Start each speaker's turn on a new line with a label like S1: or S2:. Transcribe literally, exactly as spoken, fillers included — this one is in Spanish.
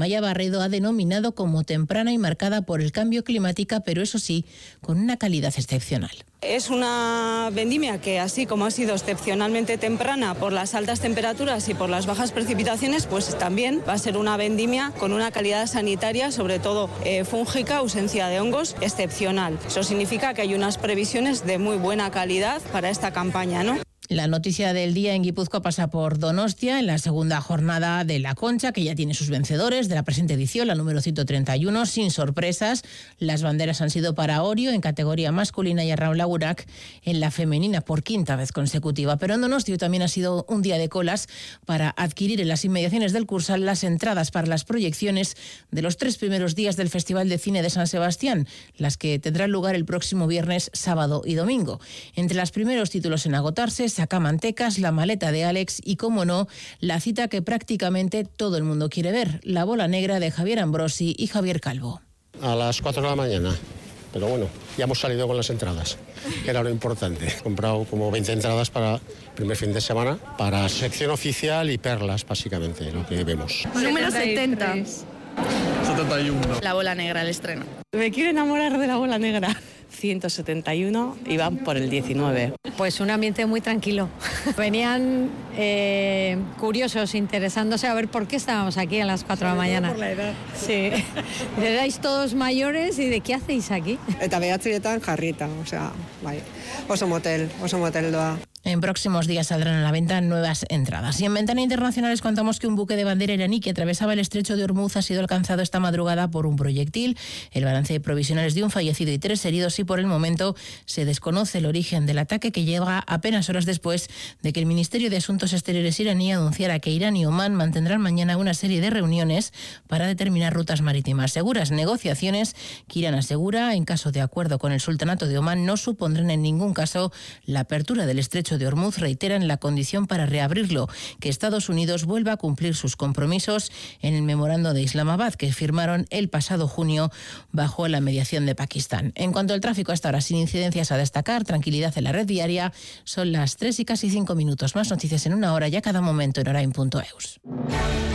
S1: Amaya Barredo ha denominado como temprana y marcada por el cambio climático, pero eso sí, con una calidad excepcional.
S2: Es una vendimia que, así como ha sido excepcionalmente temprana por las altas temperaturas y por las bajas precipitaciones, pues también va a ser una vendimia con una calidad sanitaria, sobre todo eh, fúngica, ausencia de hongos, excepcional. Eso significa que hay unas previsiones de muy buena calidad para esta campaña, ¿no?
S1: La noticia del día en Guipúzcoa pasa por Donostia, en la segunda jornada de la Concha, que ya tiene sus vencedores de la presente edición, la número ciento treinta y uno, sin sorpresas. Las banderas han sido para Orio en categoría masculina y Arraun Lagurak en la femenina por quinta vez consecutiva. Pero en Donostia también ha sido un día de colas para adquirir en las inmediaciones del Cursal las entradas para las proyecciones de los tres primeros días del Festival de Cine de San Sebastián, las que tendrán lugar el próximo viernes, sábado y domingo. Entre los primeros títulos en agotarse, Sacamantecas, La maleta de Alex y, como no, la cita que prácticamente todo el mundo quiere ver, La bola negra de Javier Ambrosi y Javier Calvo.
S3: A las cuatro de la mañana, pero bueno, ya hemos salido con las entradas, que era lo importante. He comprado como veinte entradas para el primer fin de semana, para sección oficial y perlas, básicamente, lo que vemos.
S4: Número setenta.
S5: setenta y uno.
S4: La bola negra, el estreno.
S2: Me quiero enamorar de La bola negra. ciento setenta y uno y van por el diecinueve.
S6: Pues un ambiente muy tranquilo. Venían eh, curiosos, interesándose a ver por qué estábamos aquí a las cuatro de la mañana.
S2: Por la edad.
S6: Sí. Erais todos mayores y ¿de qué hacéis aquí?
S7: Eta behatzietan jarrita, o sea, bai. Oso motel, oso motel doa.
S1: En próximos días saldrán a la venta nuevas entradas. Y en Ventana Internacional les contamos que un buque de bandera iraní que atravesaba el estrecho de Hormuz ha sido alcanzado esta madrugada por un proyectil. El balance provisional es de un fallecido y tres heridos y por el momento se desconoce el origen del ataque, que llega apenas horas después de que el Ministerio de Asuntos Exteriores iraní anunciara que Irán y Omán mantendrán mañana una serie de reuniones para determinar rutas marítimas seguras. Negociaciones que Irán asegura, en caso de acuerdo con el Sultanato de Omán, no supondrán en ningún caso la apertura del estrecho de Hormuz. Reiteran la condición para reabrirlo, que Estados Unidos vuelva a cumplir sus compromisos en el memorando de Islamabad que firmaron el pasado junio bajo la mediación de Pakistán. En cuanto al tráfico, hasta ahora sin incidencias a destacar, tranquilidad en la red viaria. Son las tres y casi cinco minutos. Más noticias en una hora, ya cada momento en orain punto eus.